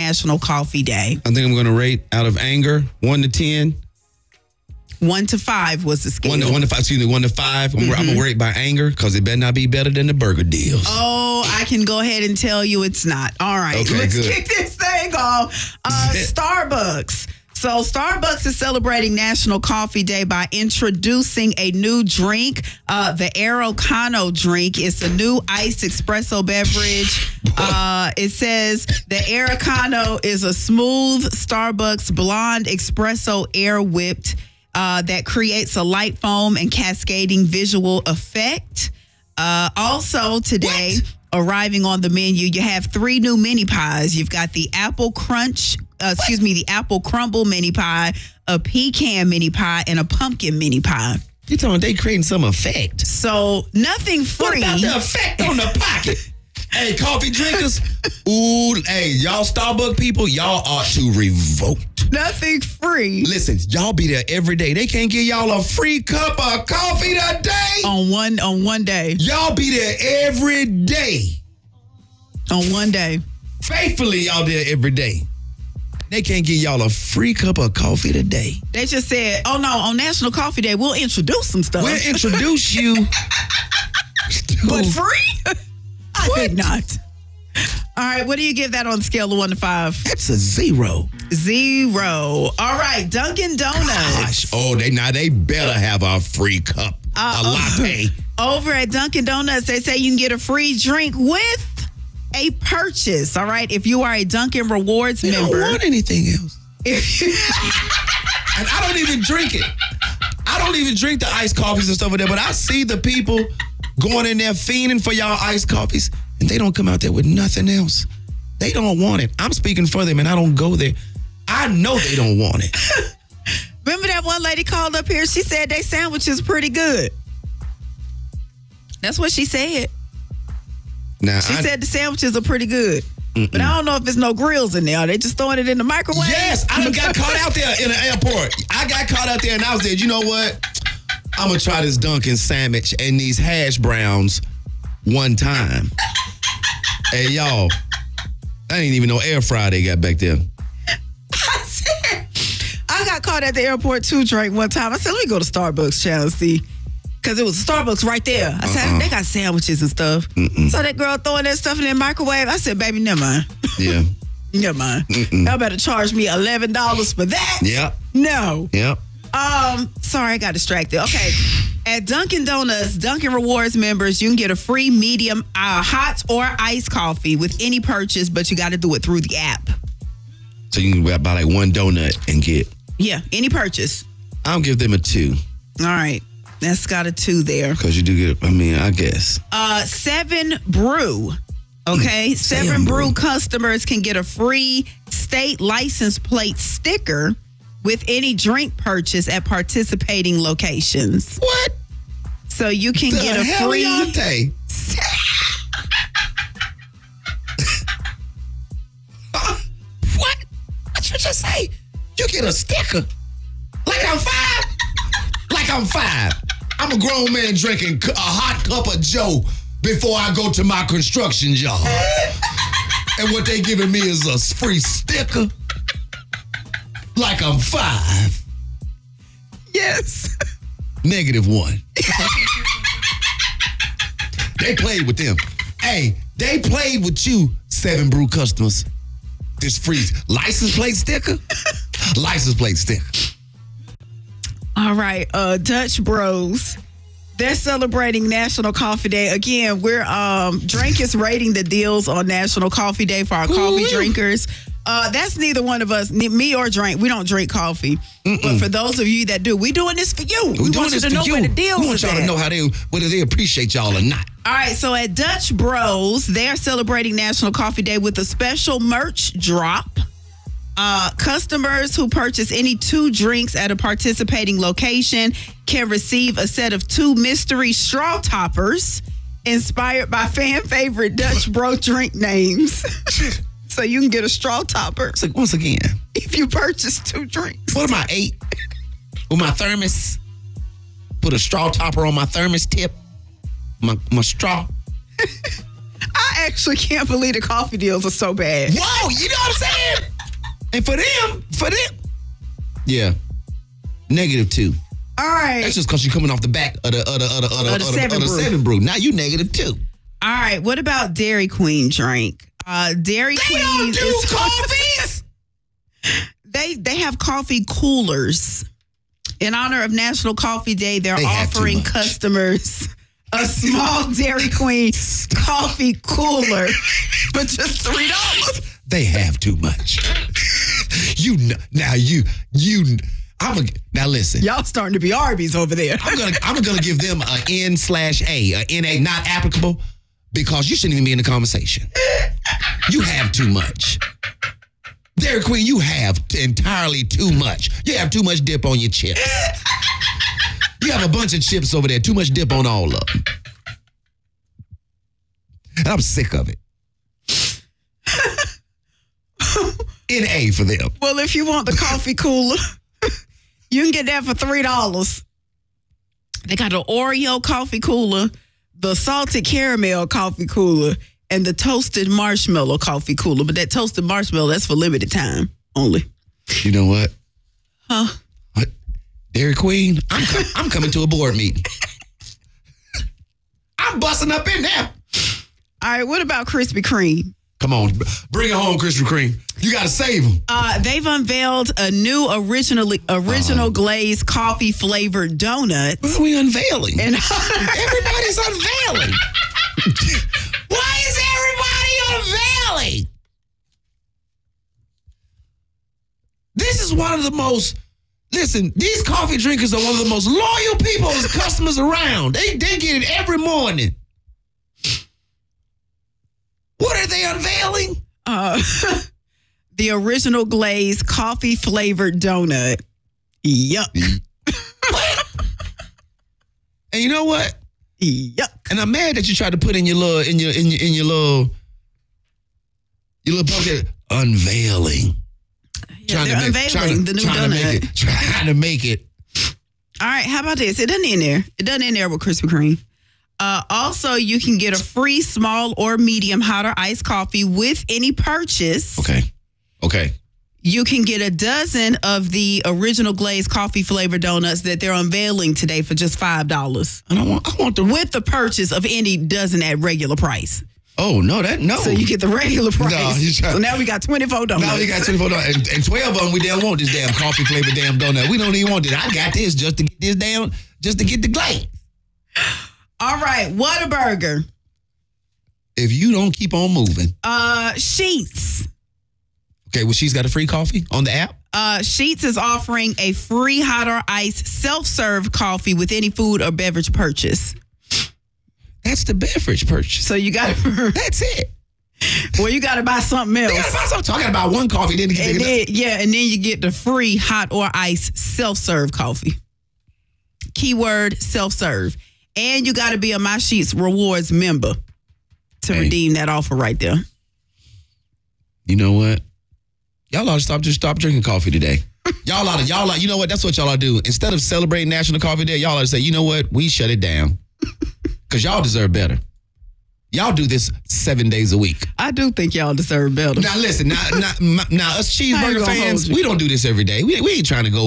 National Coffee Day. I think I'm going to rate out of anger 1 to 10. 1 to 5 was the scale. 1 to 5. Excuse me, 1 to 5. I'm going to rate by anger because it better not be better than the burger deals. Oh, I can go ahead and tell you it's not. All right, Okay, let's good. kick this thing off. Starbucks. So Starbucks is celebrating National Coffee Day by introducing a new drink, the Americano drink. It's a new iced espresso beverage. It says the Americano is a smooth Starbucks blonde espresso air whipped that creates a light foam and cascading visual effect. Also today, arriving on the menu, you have 3 new mini pies. You've got the apple apple crumble mini pie, a pecan mini pie, and a pumpkin mini pie. You talking they creating some effect. So nothing free. What about the effect on the pocket? Hey, coffee drinkers. Ooh, hey, y'all Starbucks people, y'all ought to revolt. Nothing free. Listen, y'all be there every day. They can't give y'all a free cup of coffee today. On one day. Y'all be there every day. On one day. Faithfully, y'all there every day. They can't give y'all a free cup of coffee today. They just said, oh no, on National Coffee Day, we'll introduce some stuff. We'll introduce you. But free? I think not. All right, what do you give that on the scale of 1 to 5? That's a 0. 0. All right, Dunkin' Donuts. Gosh, they better have a free cup, a latte. Over at Dunkin' Donuts, they say you can get a free drink with a purchase. All right, if you are a Dunkin' Rewards member. I don't want anything else. And I don't even drink it. I don't even drink the iced coffees and stuff like that, but I see the people going in there fiending for y'all iced coffees, and they don't come out there with nothing else. They don't want it. I'm speaking for them, and I don't go there. I know they don't want it. Remember that one lady called up here? She said they sandwiches pretty good. That's what she said. Now, she said the sandwiches are pretty good. But I don't know if there's no grills in there. Are they just throwing it in the microwave? Yes, I done got caught out there in the airport. I got caught out there and I was there. You know what? I'm going to try this Dunkin' sandwich and these hash browns one time. Hey, y'all, I didn't even know air fryer they got back there. I got caught at the airport too, Drake, one time. I said, let me go to Starbucks, child, and see. Because it was Starbucks right there. I said, they got sandwiches and stuff. So that girl throwing that stuff in the microwave, I said, baby, never mind. Yeah. Never mind. Y'all better charge me $11 for that. Yep. No. Yep. Sorry, I got distracted. Okay. At Dunkin' Donuts, Dunkin' Rewards members, you can get a free medium hot or iced coffee with any purchase, but you got to do it through the app. So you can buy like one donut and get. Yeah, any purchase. I'll give them a 2. All right. That's got a 2 there. Because you do get, I guess. 7 Brew. Okay. 7 Brew customers can get a free state license plate sticker with any drink purchase at participating locations. What? So you can get a free. What? What you just say? You get a sticker? Like I'm 5? Like I'm 5. I'm a grown man drinking a hot cup of Joe before I go to my construction job. And what they giving me is a free sticker? Like I'm 5. Yes. -1. They played with them. Hey, they played with you, 7 Brew customers. This free license plate sticker? License plate sticker. All right, Dutch Bros. They're celebrating National Coffee Day. Again, we're Drink is rating the deals on National Coffee Day for our coffee drinkers. That's neither one of us, me or Drink. We don't drink coffee. But for those of you that do, we doing this for you. We want you to know where the deals are. We want y'all to know whether they appreciate y'all or not. All right, so at Dutch Bros, they're celebrating National Coffee Day with a special merch drop. Customers who purchase any 2 drinks at a participating location can receive a set of 2 mystery straw toppers inspired by fan favorite Dutch Bro drink names. So you can get a straw topper. So once again, if you purchase 2 drinks. What am I, 8? With my thermos? Put a straw topper on my thermos tip? My straw? I I actually can't believe the coffee deals are so bad. Whoa, you know what I'm saying? And for them, yeah, -2. All right. That's just because you're coming off the back of the 7 brew. Now you -2. All right. What about Dairy Queen drink? Dairy Queen don't do coffees. They have coffee coolers. In honor of National Coffee Day, they're offering customers a small Dairy Queen coffee cooler for just $3. They have too much. Now listen. Y'all starting to be Arby's over there. I'm gonna give them a N/A, a NA, not applicable, because you shouldn't even be in the conversation. You have too much. Dairy Queen, you have entirely too much. You have too much dip on your chips. You have a bunch of chips over there, too much dip on all of them. And I'm sick of it. NA for them. Well, if you want the coffee cooler, you can get that for $3. They got the Oreo coffee cooler, the salted caramel coffee cooler, and the toasted marshmallow coffee cooler. But that toasted marshmallow, that's for limited time only. You know what? Huh? What? Dairy Queen, I'm coming to a board meeting. I'm busting up in there. All right, what about Krispy Kreme? Come on, bring it home, Krispy Kreme. You got to save them. They've unveiled a new original glazed coffee flavored donut. What are we unveiling? And everybody's unveiling. Why is everybody unveiling? This is one of the most. Listen, these coffee drinkers are one of the most loyal people as customers around. They get it every morning. What are they unveiling? The original glazed coffee flavored donut. Yuck. What? And you know what? Yuck. And I'm mad that you tried to put in your little pocket unveiling. Yeah, they're unveiling the new donut. Trying to make it. All right, how about this? It doesn't end there. It doesn't end there with Krispy Kreme. Also, you can get a free small or medium hot or iced coffee with any purchase. Okay. You can get a dozen of the original glazed coffee flavored donuts that they're unveiling today for just $5. And I want the with the purchase of any dozen at regular price. Oh no, no. So you get the regular price. No, so now we got 24 donuts. Now we got 24 donuts, and 12 of them we don't want this damn coffee flavored damn donut. We don't even want this. I got this just to get the glaze. All right, Whataburger. If you don't keep on moving. Sheetz. Okay, well, she's got a free coffee on the app? Sheetz is offering a free hot or iced self-serve coffee with any food or beverage purchase. That's the beverage purchase. So you got to... That's it. Well, you got to buy something else. You got to buy something. Talking about one coffee. Then and then you get the free hot or iced self-serve coffee. Keyword self-serve. And you got to be a My Sheetz Rewards member to redeem that offer right there. You know what? Y'all ought to stop drinking coffee today. Y'all ought to, you know what? That's what y'all ought to do. Instead of celebrating National Coffee Day, y'all ought to say, you know what? We shut it down. Because y'all deserve better. Y'all do this 7 days a week. I do think y'all deserve better. Now listen, now us cheeseburger fans, we don't do this every day. We ain't trying to go